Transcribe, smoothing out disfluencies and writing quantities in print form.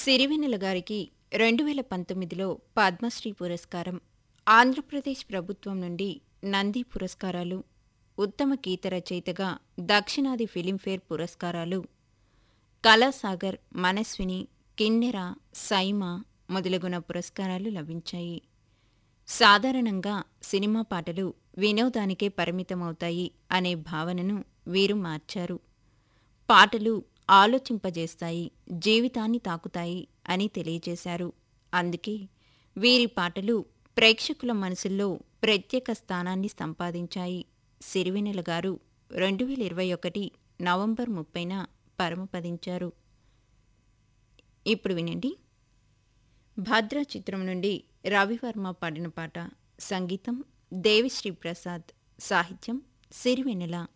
సిరివెన్నెల గారికి 2019లో పద్మశ్రీ పురస్కారం, ఆంధ్రప్రదేశ్ ప్రభుత్వం నుండి నంది పురస్కారాలు, ఉత్తమ గీత రచయితగా దక్షిణాది ఫిలింఫేర్ పురస్కారాలు, కళాసాగర్, మనస్విని, కిన్నెర, సైమ మొదలగున పురస్కారాలు లభించాయి. సాధారణంగా సినిమా పాటలు వినోదానికే పరిమితమవుతాయి అనే భావనను వీరు మార్చారు. పాటలు ఆలోచింపజేస్తాయి, జీవితాన్ని తాకుతాయి అని తెలియజేశారు. అందుకే వీరి పాటలు ప్రేక్షకుల మనసుల్లో ప్రత్యేక స్థానాన్ని సంపాదించాయి. సిరివెన్నెల గారు 2021 నవంబర్ 30న పరమపదించారు. ఇప్పుడు వినండి. భద్ర చిత్రం నుండి రవివర్మ పాడిన పాట. సంగీతం దేవిశ్రీ ప్రసాద్, సాహిత్యం సిరివెన్నెల.